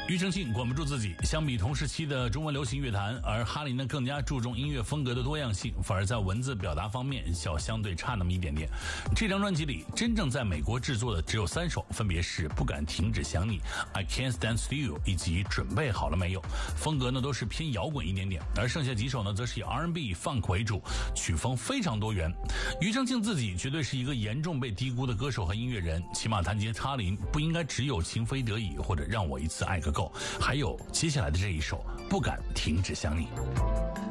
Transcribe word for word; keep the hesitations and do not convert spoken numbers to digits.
庾澄庆管不住自己，相比同时期的中文流行乐坛，而哈林呢更加注重音乐风格的多样性，反而在文字表达方面小相对差那么一点点。这张专辑里真正在美国制作的只有三首，分别是不敢停止想你、I Can't Stand Still 以及准备好了没有，风格呢都是偏摇滚一点点，而剩下几首呢则是以 R and B、Funk 为主，曲风非常多元。庾澄庆自己绝对是一个严重被低估的歌手和音乐人，起码谈及哈林不应该只有情非得已或者让我一次爱个够，还有接下来的这一首不敢停止想你。